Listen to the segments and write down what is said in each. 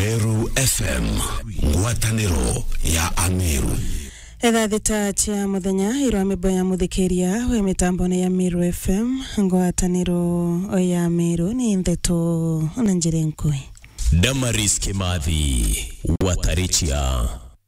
Meru FM, ngwataniro ya Ameru. Thita cia muthenya irwambo ya muthikiria we mitambone ya Meru FM, ngwataniro ya Meru ni ndeto na njire nkui. Damaris Kimathi, Watarichia.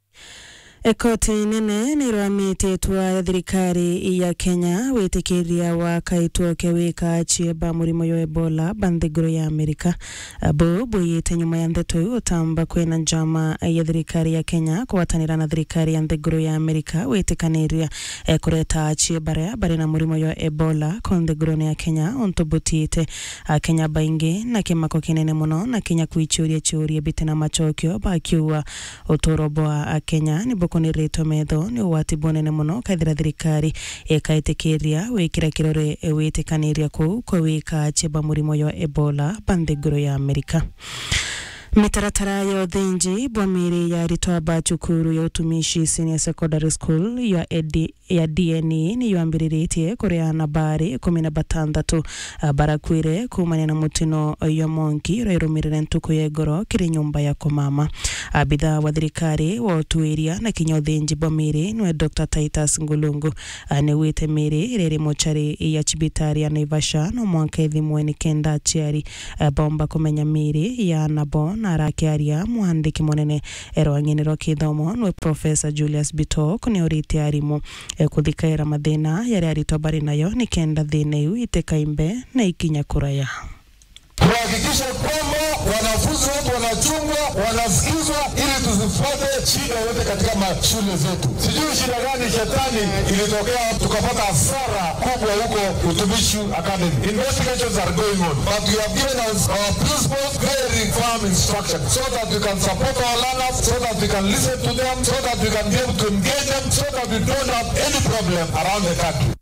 Koti nene ni rwamititwa ya thirikari ya Kenya witikiria wa kaitwo kewika achieba murimo yo Ebola banthiguru ya Amerika. Bo yite nyuma ya ndeto utamba kwena njama ya thirikari ya Kenya kuwatanira na thirikari ya nthiguru ya Amerika witikaniria kureta achieba bare na murimo yo Ebola konthiguru ya Kenya ontobutite Kenya baingi na kimako kinene muno na Kenya kuichuria bitena machokio bakiwa utoroboa Kenya ni kuni reto medho ni watibone ne muno kaithira thirikari ekaitikiria wikira kirore witikaniria kwa wika acheba murimo yo Ebola banthiguru ya Amerika. Mitaratara ya thinji bwamiri ya ritwaba chukuru ya utumishi senior secondary school ya DNE ni yuambiriritie kureana bari 16 barakwire kumanya na mutino ya monki rairumirire ntuko ya igoro kiri nyumba ya komama. Abitha wa thirikari wa utuiria na kinyo thinji bwamiri nwe Dr. Titus Ngulungu ne wite miri riri mochari ya chibitari ya Naivasha no mwanka ithimweni kenda chiari bomba kumenya miri ya nabo na rakiaria muhandiki monene erwanginiro kithomo no Professor Julius Bitok ni oriti arimu kuthikaira mathina yari aritobari nayo ni kenda thina yu itekaimbe na ikinya kuraya. Kuhakikisha kwamba wanafunzi wetu wanachungwa, wanasikizwa ili tusifuate shida yote katika mashule zetu. Sijui shida gani shetani ilitokea tukapata hasara kubwa huko Utumishi Academy. Investigations are going on, but we have given us our principals very firm instruction so that we can support our learners, so that we can listen to them, so that we can be able to engage them, so that we don't have any problem around the country.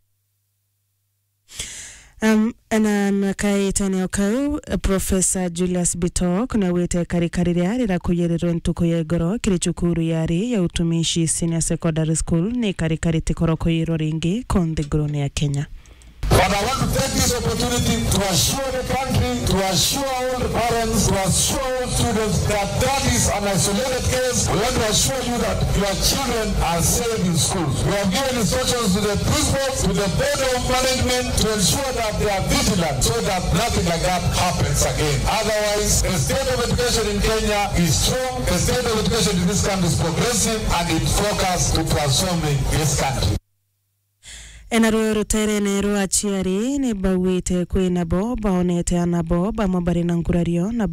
Ana kaitane okau Professor Julius Bitok na wete karikariria rira kuyerero ntuko ya igoro kiri chukuru yari ya utumishi senior secondary school ni karikariti koroko yiro ringi konthiguru ya Kenya. But I want to take this opportunity to assure the country, to assure all the parents, to assure all students that that is an isolated case. We want to assure you that your children are safe in schools. We have given instructions to the principals, to the board of management to ensure that they are vigilant so that nothing like that happens again. Otherwise, the state of education in Kenya is strong, the state of education in this country is progressive, and it focuses to transforming this country. Enaro rotere nero achiari ne bawite kwinabo baonete anabo bamabari na ngurario na